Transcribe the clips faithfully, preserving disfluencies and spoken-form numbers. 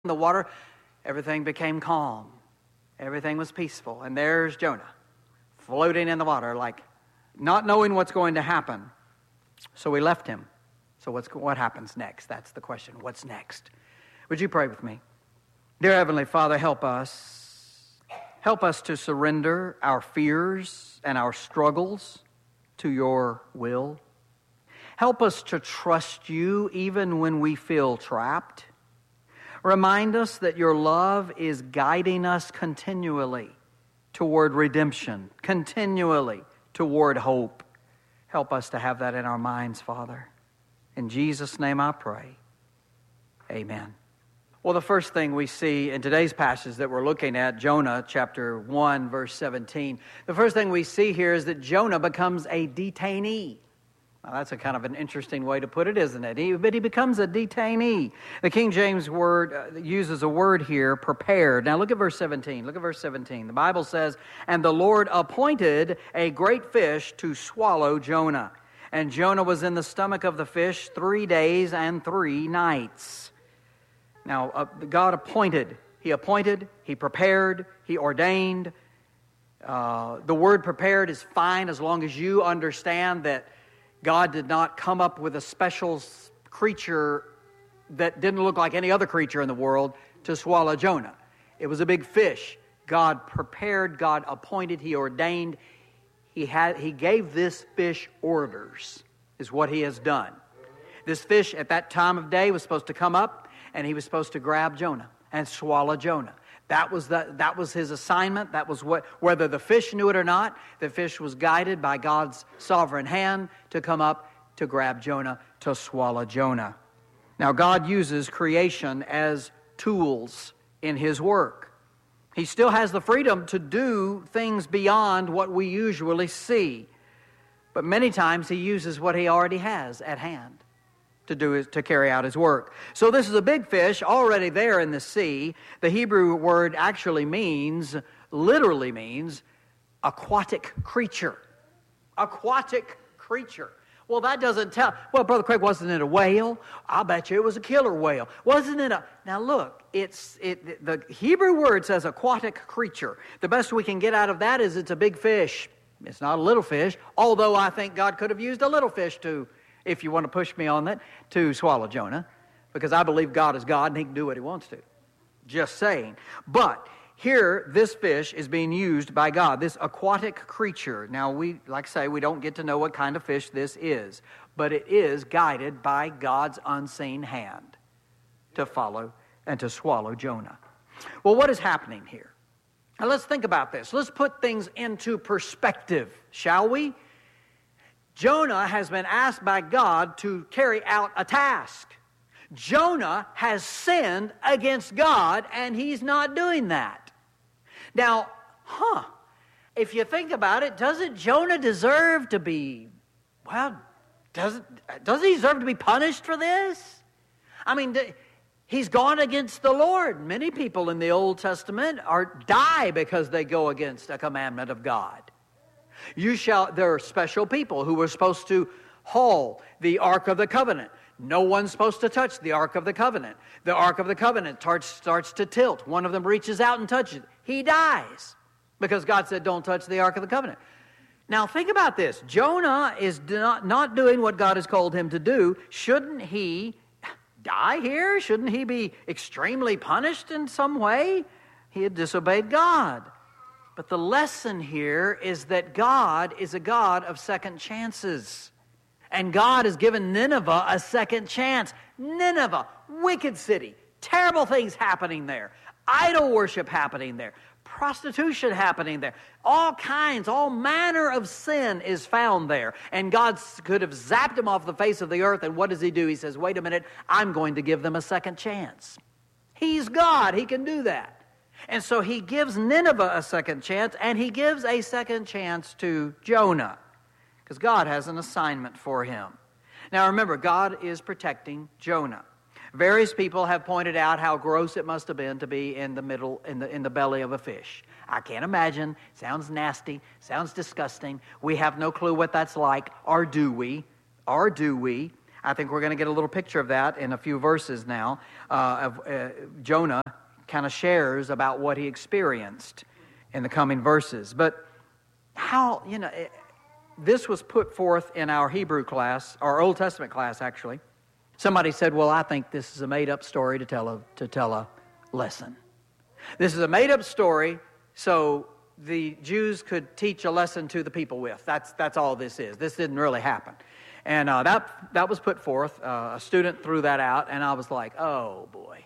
the water, everything became calm. Everything was peaceful. And there's Jonah, floating in the water, like not knowing what's going to happen. So we left him. So what's what happens next? That's the question. What's next? Would you pray with me? Dear Heavenly Father, help us. Help us to surrender our fears and our struggles to your will. Help us to trust you even when we feel trapped. Remind us that your love is guiding us continually toward redemption, continually toward hope. Help us to have that in our minds, Father. In Jesus' name I pray. Amen. Well, the first thing we see in today's passage that we're looking at, Jonah chapter one, verse seventeen, the first thing we see here is that Jonah becomes a detainee. Now, that's a kind of an interesting way to put it, isn't it? He, but he becomes a detainee. The King James word uh, uses a word here, prepared. Now look at verse seventeen. Look at verse seventeen. The Bible says, "And the Lord appointed a great fish to swallow Jonah. And Jonah was in the stomach of the fish three days and three nights." Now, uh, God appointed. He appointed, He prepared, He ordained. Uh, the word prepared is fine as long as you understand that God did not come up with a special creature that didn't look like any other creature in the world to swallow Jonah. It was a big fish. God prepared, God appointed, He ordained. He had, He gave this fish orders, is what He has done. This fish at that time of day was supposed to come up, and he was supposed to grab Jonah and swallow Jonah. That was the, that was his assignment. That was what, whether the fish knew it or not, the fish was guided by God's sovereign hand to come up to grab Jonah, to swallow Jonah. Now, God uses creation as tools in His work. He still has the freedom to do things beyond what we usually see. But many times He uses what He already has at hand to do is to carry out His work. So this is a big fish already there in the sea. The Hebrew word actually means, literally means, aquatic creature. Aquatic creature. Well, that doesn't tell. Well, Brother Craig, wasn't it a whale? I'll bet you it was a killer whale. Wasn't it a... Now look, it's it. The Hebrew word says aquatic creature. The best we can get out of that is it's a big fish. It's not a little fish, although I think God could have used a little fish to, if you want to push me on that, to swallow Jonah, because I believe God is God and He can do what He wants to. Just saying. But here, this fish is being used by God, this aquatic creature. Now, we, like I say, we don't get to know what kind of fish this is, but it is guided by God's unseen hand to follow and to swallow Jonah. Well, what is happening here? Now, let's think about this. Let's put things into perspective, shall we? Jonah has been asked by God to carry out a task. Jonah has sinned against God, and he's not doing that. Now, huh, if you think about it, doesn't Jonah deserve to be, well, doesn't, doesn't he deserve to be punished for this? I mean, he's gone against the Lord. Many people in the Old Testament are die because they go against a commandment of God. You shall, there are special people who were supposed to haul the Ark of the Covenant. No one's supposed to touch the Ark of the Covenant. The Ark of the Covenant starts, starts to tilt. One of them reaches out and touches it. He dies because God said, don't touch the Ark of the Covenant. Now think about this. Jonah is not, not doing what God has called him to do. Shouldn't he die here? Shouldn't he be extremely punished in some way? He had disobeyed God. But the lesson here is that God is a God of second chances. And God has given Nineveh a second chance. Nineveh, wicked city, terrible things happening there. Idol worship happening there. Prostitution happening there. All kinds, all manner of sin is found there. And God could have zapped them off the face of the earth. And what does He do? He says, wait a minute, I'm going to give them a second chance. He's God. He can do that. And so He gives Nineveh a second chance, and He gives a second chance to Jonah, because God has an assignment for him. Now remember, God is protecting Jonah. Various people have pointed out how gross it must have been to be in the middle, in the in the belly of a fish. I can't imagine. Sounds nasty. Sounds disgusting. We have no clue what that's like, or do we? Or do we? I think we're going to get a little picture of that in a few verses now. Uh, of, uh, Jonah kind of shares about what he experienced in the coming verses. But how, you know, it, this was put forth in our Hebrew class, our Old Testament class, actually. Somebody said, well, I think this is a made-up story to tell a, to tell a lesson. This is a made-up story so the Jews could teach a lesson to the people with. That's, that's all this is. This didn't really happen. And uh, that, that was put forth. Uh, a student threw that out, and I was like, oh, boy.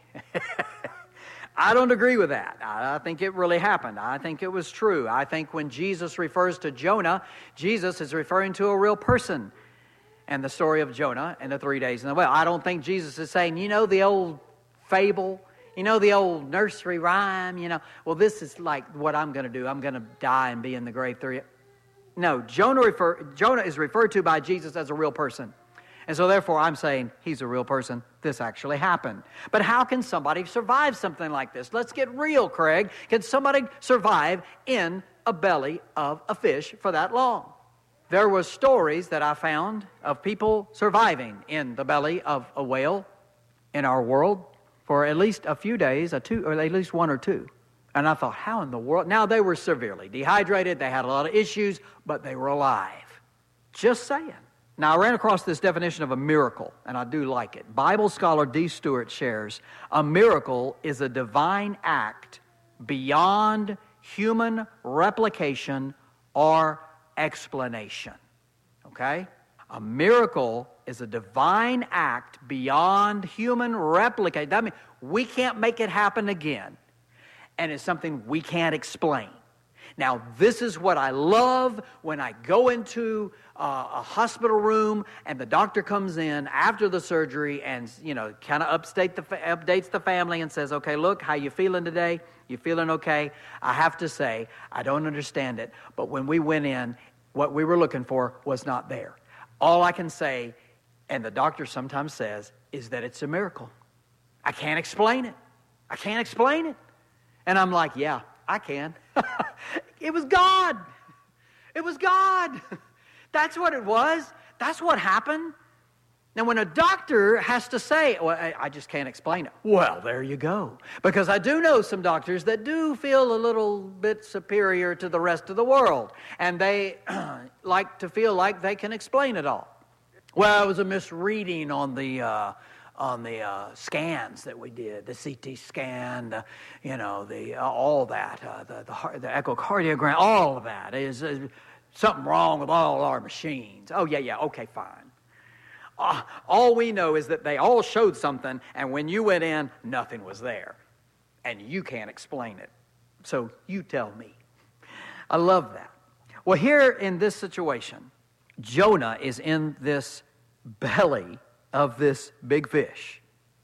I don't agree with that. I think it really happened. I think it was true. I think when Jesus refers to Jonah, Jesus is referring to a real person. And the story of Jonah and the three days in the well. I don't think Jesus is saying, you know the old fable, you know the old nursery rhyme, you know, well, this is like what I'm going to do. I'm going to die and be in the grave three. No, Jonah, refer, Jonah is referred to by Jesus as a real person. And so therefore I'm saying he's a real person. This actually happened. But how can somebody survive something like this? Let's get real, Craig. Can somebody survive in a belly of a fish for that long? There were stories that I found of people surviving in the belly of a whale in our world for at least a few days, a two, or at least one or two. And I thought, how in the world? Now, they were severely dehydrated. They had a lot of issues, but they were alive. Just saying. Now, I ran across this definition of a miracle, and I do like it. Bible scholar D. Stewart shares, a miracle is a divine act beyond human replication or explanation. Okay? A miracle is a divine act beyond human replication. That means we can't make it happen again. And it's something we can't explain. Now, this is what I love when I go into uh, a hospital room and the doctor comes in after the surgery and, you know, kind of update the, updates the family and says, okay, look, how you feeling today? You feeling okay? I have to say, I don't understand it, but when we went in, what we were looking for was not there. All I can say, and the doctor sometimes says, is that it's a miracle. I can't explain it. I can't explain it. And I'm like, yeah, I can. It was God. It was God. That's what it was. That's what happened. Now, when a doctor has to say, well, I, I just can't explain it. Well, there you go. Because I do know some doctors that do feel a little bit superior to the rest of the world. And they like to feel like they can explain it all. Well, it was a misreading on the uh, on the uh, scans that we did, the C T scan, the, you know, the uh, all that, uh, the, the the echocardiogram, all of that is uh, something wrong with all our machines. Oh, yeah, yeah, okay, fine. Uh, all we know is that they all showed something, and when you went in, nothing was there. And you can't explain it. So you tell me. I love that. Well, here in this situation, Jonah is in this belly of this big fish.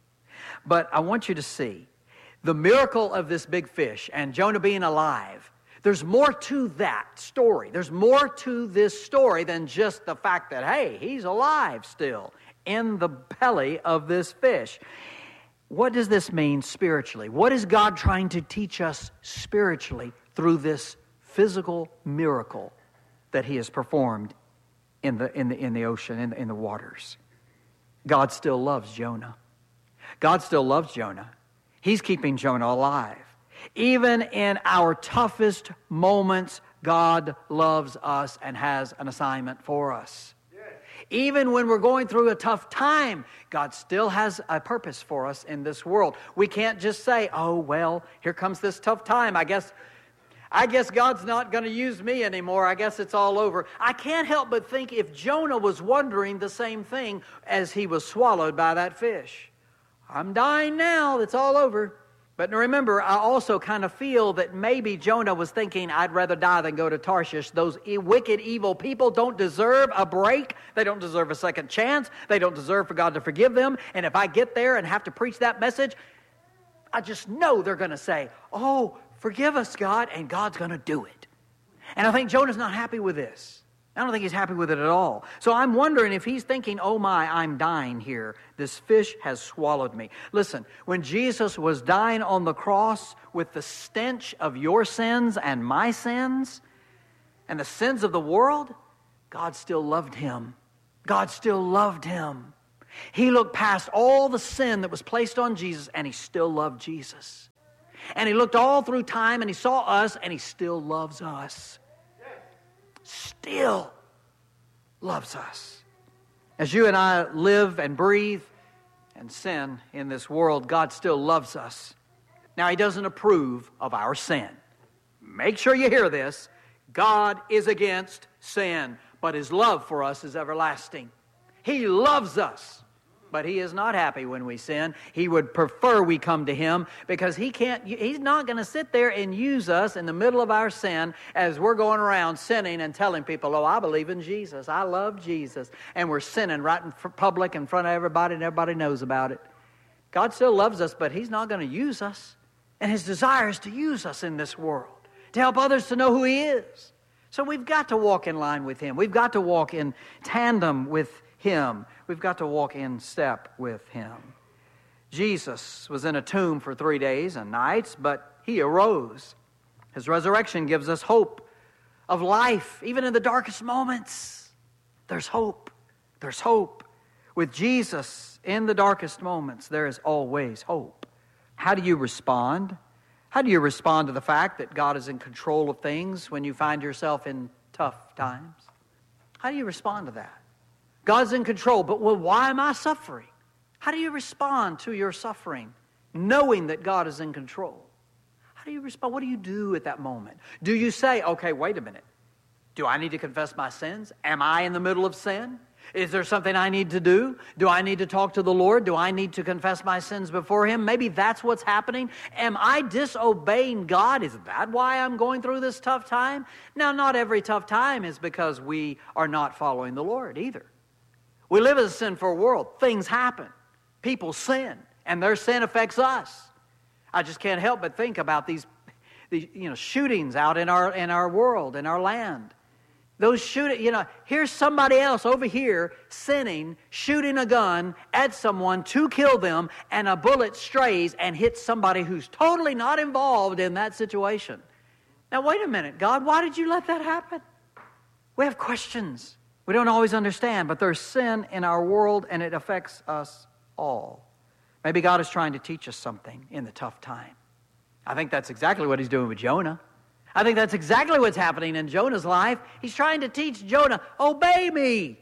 But I want you to see the miracle of this big fish and Jonah being alive. There's more to that story. There's more to this story than just the fact that, hey, he's alive still in the belly of this fish. What does this mean spiritually? What is God trying to teach us spiritually through this physical miracle that he has performed in the in the in the ocean, in the, in the waters? God still loves Jonah. God still loves Jonah. He's keeping Jonah alive. Even in our toughest moments, God loves us and has an assignment for us. Yes. Even when we're going through a tough time, God still has a purpose for us in this world. We can't just say, oh, well, here comes this tough time. I guess, I guess God's not going to use me anymore. I guess it's all over. I can't help but think if Jonah was wondering the same thing as he was swallowed by that fish. I'm dying now. It's all over. But remember, I also kind of feel that maybe Jonah was thinking, I'd rather die than go to Tarshish. Those e- wicked, evil people don't deserve a break. They don't deserve a second chance. They don't deserve for God to forgive them. And if I get there and have to preach that message, I just know they're going to say, oh, forgive us, God, and God's going to do it. And I think Jonah's not happy with this. I don't think he's happy with it at all. So I'm wondering if he's thinking, oh my, I'm dying here. This fish has swallowed me. Listen, when Jesus was dying on the cross with the stench of your sins and my sins and the sins of the world, God still loved him. God still loved him. He looked past all the sin that was placed on Jesus, and He still loved Jesus. And He looked all through time, and He saw us, and He still loves us. Still loves us. As you and I live and breathe and sin in this world, God still loves us. Now, He doesn't approve of our sin. Make sure you hear this. God is against sin, but His love for us is everlasting. He loves us, but He is not happy when we sin. He would prefer we come to Him because He can't, He's not going to sit there and use us in the middle of our sin as we're going around sinning and telling people, oh, I believe in Jesus. I love Jesus. And we're sinning right in public in front of everybody, and everybody knows about it. God still loves us, but He's not going to use us. And His desire is to use us in this world, to help others to know who He is. So we've got to walk in line with Him. We've got to walk in tandem with Him. We've got to walk in step with Him. Jesus was in a tomb for three days and nights, but He arose. His resurrection gives us hope of life, even in the darkest moments. There's hope. There's hope. With Jesus in the darkest moments, there is always hope. How do you respond? How do you respond to the fact that God is in control of things when you find yourself in tough times? How do you respond to that? God's in control, but well, why am I suffering? How do you respond to your suffering, knowing that God is in control? How do you respond? What do you do at that moment? Do you say, okay, wait a minute. Do I need to confess my sins? Am I in the middle of sin? Is there something I need to do? Do I need to talk to the Lord? Do I need to confess my sins before Him? Maybe that's what's happening. Am I disobeying God? Is that why I'm going through this tough time? Now, not every tough time is because we are not following the Lord either. We live in a sinful world. Things happen. People sin, and their sin affects us. I just can't help but think about these, these you know, shootings out in our in our world, in our land. Those shooting, you know, here's somebody else over here sinning, shooting a gun at someone to kill them, and a bullet strays and hits somebody who's totally not involved in that situation. Now, wait a minute, God, why did you let that happen? We have questions. We don't always understand, but there's sin in our world, and it affects us all. Maybe God is trying to teach us something in the tough time. I think that's exactly what He's doing with Jonah. I think that's exactly what's happening in Jonah's life. He's trying to teach Jonah, obey me.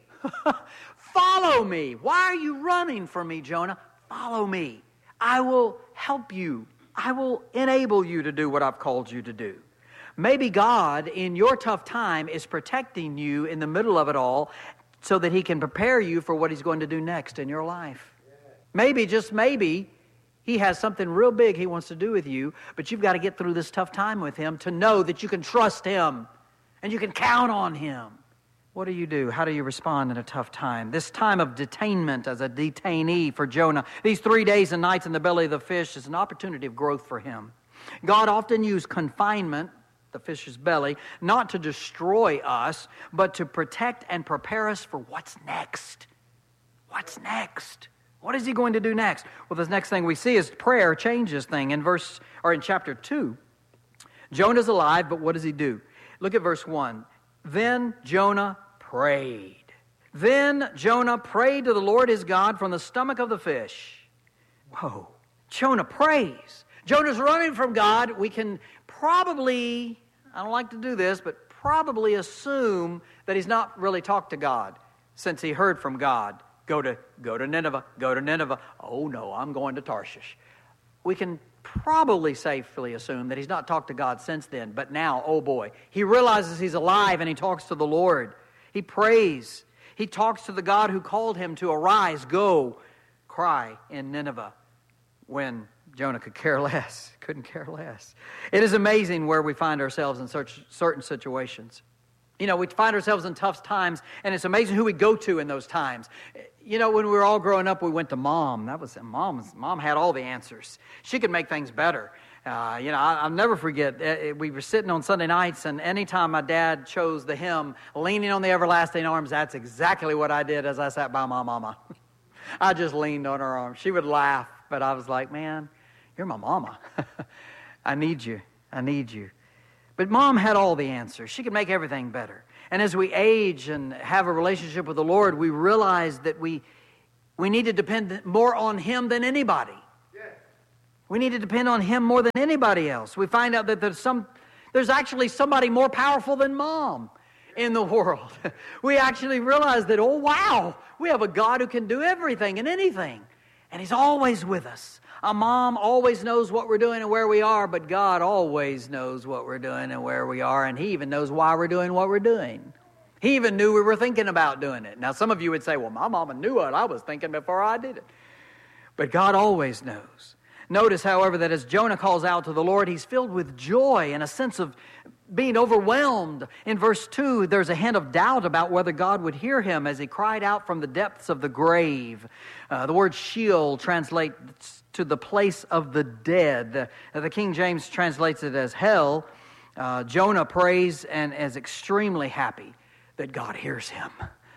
Follow me. Why are you running from me, Jonah? Follow me. I will help you. I will enable you to do what I've called you to do. Maybe God, in your tough time, is protecting you in the middle of it all so that He can prepare you for what He's going to do next in your life. Maybe, just maybe, He has something real big He wants to do with you, but you've got to get through this tough time with Him to know that you can trust Him and you can count on Him. What do you do? How do you respond in a tough time? This time of detainment as a detainee for Jonah, these three days and nights in the belly of the fish is an opportunity of growth for him. God often used confinement, the fish's belly, not to destroy us, but to protect and prepare us for what's next. What's next? What is He going to do next? Well, this next thing we see is prayer changes thing. In verse or in chapter two, Jonah's alive, but what does he do? Look at verse one. Then Jonah prayed. Then Jonah prayed to the Lord his God from the stomach of the fish. Whoa. Jonah prays. Jonah's running from God. We can probably, I don't like to do this, but probably assume that he's not really talked to God since he heard from God. Go to, go to Nineveh, go to Nineveh. Oh no, I'm going to Tarshish. We can probably safely assume that he's not talked to God since then, but now, oh boy, he realizes he's alive and he talks to the Lord. He prays. He talks to the God who called him to arise, go, cry in Nineveh when Jonah could care less, couldn't care less. It is amazing where we find ourselves in such certain situations. You know, we find ourselves in tough times, and it's amazing who we go to in those times. You know, when we were all growing up, we went to Mom. That was Mom. Mom had all the answers. She could make things better. Uh, you know, I, I'll never forget. Uh, we were sitting on Sunday nights, and anytime my dad chose the hymn, "Leaning on the Everlasting Arms," that's exactly what I did as I sat by my mama. I just leaned on her arm. She would laugh, but I was like, man, you're my mama. I need you. I need you. But Mom had all the answers. She could make everything better. And as we age and have a relationship with the Lord, we realize that we We need to depend more on Him than anybody. We need to depend on Him more than anybody else. We find out that there's some, there's actually somebody more powerful than Mom in the world. We actually realize that, oh wow, we have a God who can do everything and anything. And He's always with us. A mom always knows what we're doing and where we are, but God always knows what we're doing and where we are, and He even knows why we're doing what we're doing. He even knew we were thinking about doing it. Now some of you would say, well, my mama knew what I was thinking before I did it. But God always knows. Notice, however, that as Jonah calls out to the Lord, he's filled with joy and a sense of being overwhelmed. In verse two, there's a hint of doubt about whether God would hear him as he cried out from the depths of the grave. Uh, the word Sheol translates to the place of the dead. Uh, the King James translates it as hell. Uh, Jonah prays and is extremely happy that God hears him.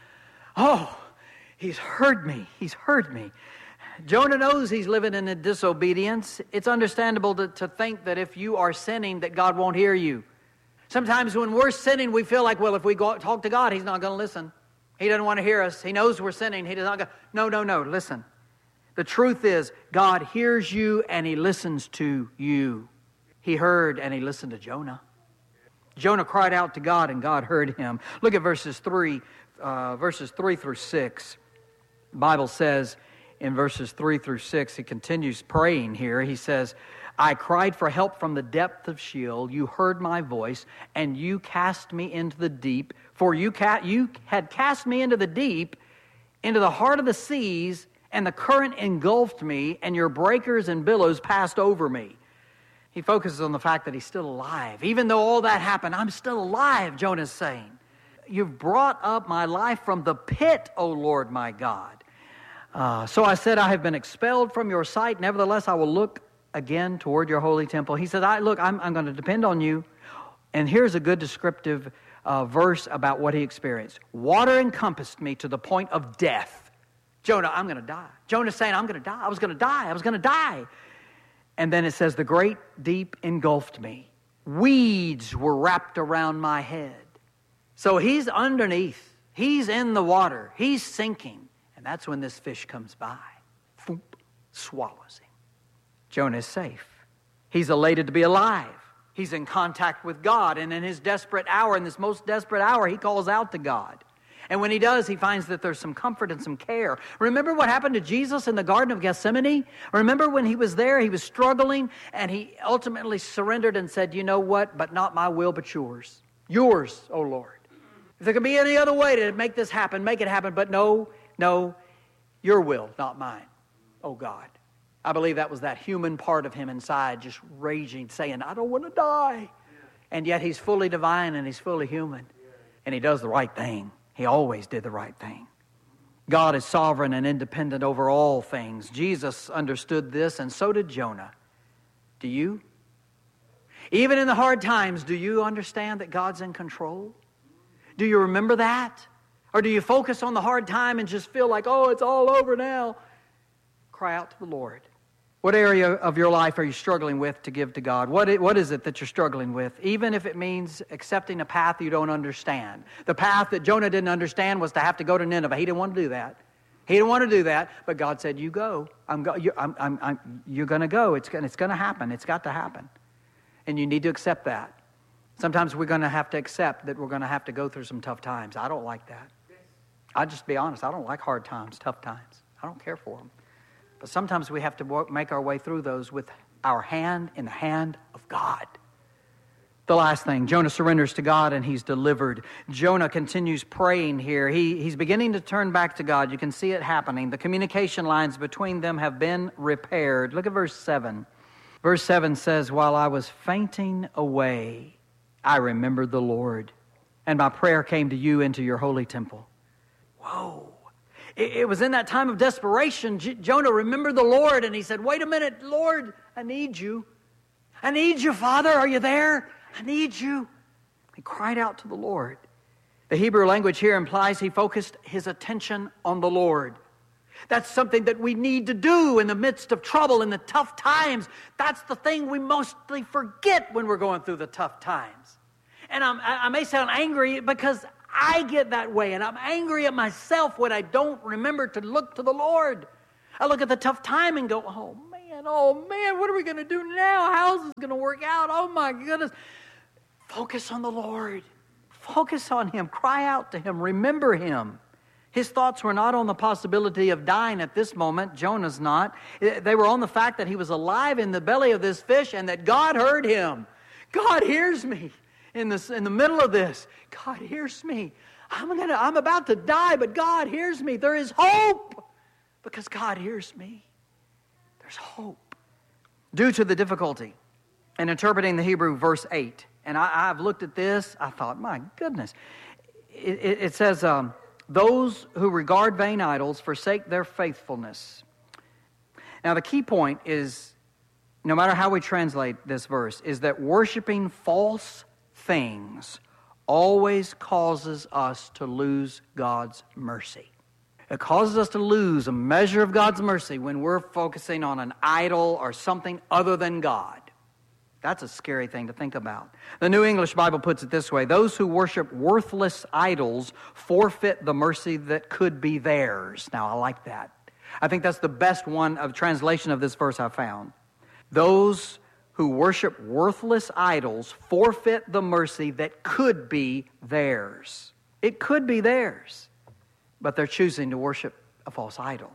Oh, He's heard me. He's heard me. Jonah knows he's living in a disobedience. It's understandable to, to think that if you are sinning, that God won't hear you. Sometimes when we're sinning, we feel like, well, if we go talk to God, He's not going to listen. He doesn't want to hear us. He knows we're sinning. He does not go. No, no, no. Listen. The truth is, God hears you and He listens to you. He heard and He listened to Jonah. Jonah cried out to God and God heard him. Look at verses three, uh, verses three through six. The Bible says, in verses three through six, he continues praying here. He says, I cried for help from the depth of Sheol. You heard my voice, and you cast me into the deep. For you, ca- you had cast me into the deep, into the heart of the seas, and the current engulfed me, and your breakers and billows passed over me. He focuses on the fact that he's still alive. Even though all that happened, I'm still alive, Jonah's saying. You've brought up my life from the pit, O Lord my God. Uh, so I said, I have been expelled from your sight. Nevertheless, I will look again toward your holy temple. He said, I look, I'm, I'm going to depend on you. And here's a good descriptive uh, verse about what he experienced. Water encompassed me to the point of death. Jonah, I'm going to die. Jonah's saying, I'm going to die. I was going to die. I was going to die. And then it says, the great deep engulfed me. Weeds were wrapped around my head. So he's underneath. He's in the water. He's sinking. And that's when this fish comes by. Foop, swallows him. Jonah is safe. He's elated to be alive. He's in contact with God. And in his desperate hour, in this most desperate hour, he calls out to God. And when he does, he finds that there's some comfort and some care. Remember what happened to Jesus in the Garden of Gethsemane? Remember when he was there, he was struggling, and he ultimately surrendered and said, you know what, but not my will, but yours. Yours, O Lord. If there could be any other way to make this happen, make it happen, but no, no, your will, not mine, oh God. I believe that was that human part of him inside just raging, saying, I don't want to die. And yet he's fully divine and he's fully human. And he does the right thing. He always did the right thing. God is sovereign and independent over all things. Jesus understood this, and so did Jonah. Do you? Even in the hard times, do you understand that God's in control? Do you remember that? Or do you focus on the hard time and just feel like, oh, it's all over now? Cry out to the Lord. What area of your life are you struggling with to give to God? What is, what is it that you're struggling with? Even if it means accepting a path you don't understand. The path that Jonah didn't understand was to have to go to Nineveh. He didn't want to do that. He didn't want to do that, but God said, you go. I'm go, you, I'm, I'm, I'm, you're going to go. It's, it's going to happen. It's got to happen. And you need to accept that. Sometimes we're going to have to accept that we're going to have to go through some tough times. I don't like that. I'll just be honest. I don't like hard times, tough times. I don't care for them. But sometimes we have to work, make our way through those with our hand in the hand of God. The last thing, Jonah surrenders to God and he's delivered. Jonah continues praying here. He, he's beginning to turn back to God. You can see it happening. The communication lines between them have been repaired. Look at verse seven. Verse seven says, while I was fainting away, I remembered the Lord, and my prayer came to you into your holy temple. Whoa. It, it was in that time of desperation, J- Jonah remembered the Lord, and he said, wait a minute, Lord, I need you. I need you, Father. Are you there? I need you. He cried out to the Lord. The Hebrew language here implies he focused his attention on the Lord. That's something that we need to do in the midst of trouble, in the tough times. That's the thing we mostly forget when we're going through the tough times. And I'm, I may sound angry because I get that way, and I'm angry at myself when I don't remember to look to the Lord. I look at the tough time and go, oh man, oh man, what are we going to do now? How's this going to work out? Oh my goodness. Focus on the Lord. Focus on Him. Cry out to Him. Remember Him. His thoughts were not on the possibility of dying at this moment. Jonah's not. They were on the fact that he was alive in the belly of this fish and that God heard him. God hears me in this, in the middle of this. God hears me. I'm gonna, I'm about to die, but God hears me. There is hope because God hears me. There's hope. Due to the difficulty in interpreting the Hebrew verse eight, and I, I've looked at this, I thought, my goodness. It, it, it says, um, those who regard vain idols forsake their faithfulness. Now the key point is, no matter how we translate this verse, is that worshiping false things always causes us to lose God's mercy. It causes us to lose a measure of God's mercy when we're focusing on an idol or something other than God. That's a scary thing to think about. The New English Bible puts it this way: those who worship worthless idols forfeit the mercy that could be theirs. Now, I like that. I think that's the best one of translation of this verse I found. Those who worship worthless idols forfeit the mercy that could be theirs. It could be theirs, but they're choosing to worship a false idol.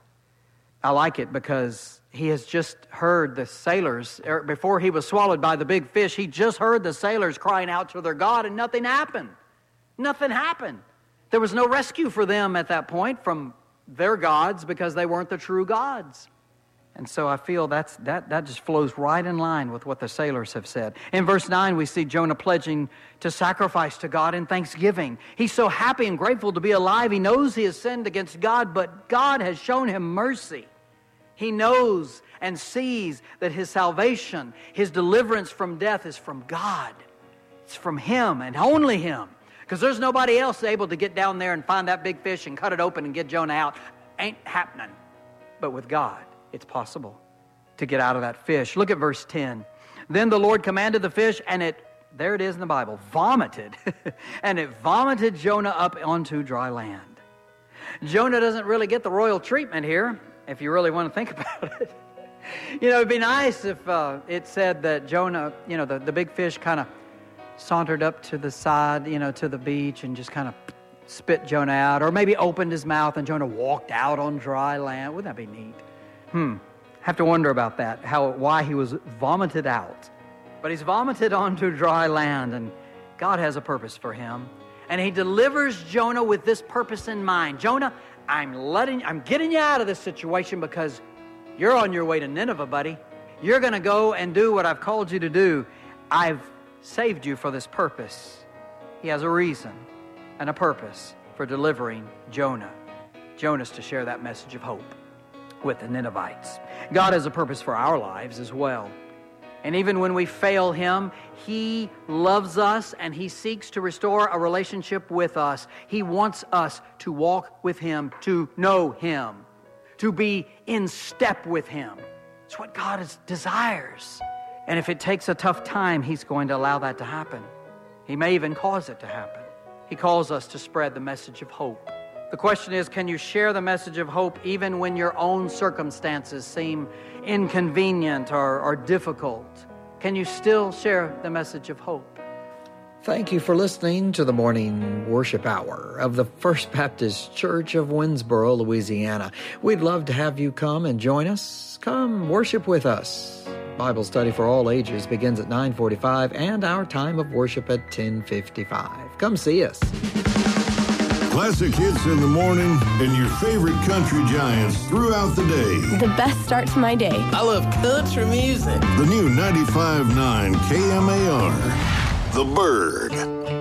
I like it because he has just heard the sailors, before he was swallowed by the big fish, he just heard the sailors crying out to their God, and nothing happened. Nothing happened. There was no rescue for them at that point from their gods because they weren't the true gods. And so I feel that's, that, that just flows right in line with what the sailors have said. In verse nine, we see Jonah pledging to sacrifice to God in thanksgiving. He's so happy and grateful to be alive. He knows he has sinned against God, but God has shown him mercy. He knows and sees that his salvation, his deliverance from death is from God. It's from Him and only Him. Because there's nobody else able to get down there and find that big fish and cut it open and get Jonah out. Ain't happening. But with God, it's possible to get out of that fish. Look at verse ten. Then the Lord commanded the fish, and it, there it is in the Bible, vomited. And it vomited Jonah up onto dry land. Jonah doesn't really get the royal treatment here, if you really want to think about it. You know, it'd be nice if uh, it said that Jonah, you know, the, the big fish kind of sauntered up to the side, you know, to the beach and just kind of spit Jonah out. Or maybe opened his mouth and Jonah walked out on dry land. Wouldn't that be neat? Hmm. Have to wonder about that, how, why he was vomited out. But he's vomited onto dry land, and God has a purpose for him. And He delivers Jonah with this purpose in mind. Jonah, I'm letting, I'm getting you out of this situation because you're on your way to Nineveh, buddy. You're going to go and do what I've called you to do. I've saved you for this purpose. He has a reason and a purpose for delivering Jonah. Jonah's to share that message of hope with the Ninevites. God has a purpose for our lives as well. And even when we fail Him, He loves us and He seeks to restore a relationship with us. He wants us to walk with Him, to know Him, to be in step with Him. It's what God is, desires. And if it takes a tough time, He's going to allow that to happen. He may even cause it to happen. He calls us to spread the message of hope. The question is, can you share the message of hope even when your own circumstances seem inconvenient or, or difficult? Can you still share the message of hope? Thank you for listening to the morning worship hour of the First Baptist Church of Winsboro, Louisiana. We'd love to have you come and join us. Come worship with us. Bible study for all ages begins at nine forty-five and our time of worship at ten fifty-five. Come see us. Classic hits in the morning and your favorite country giants throughout the day. The best start to my day. I love country music. The new ninety-five point nine K M A R. The Bird.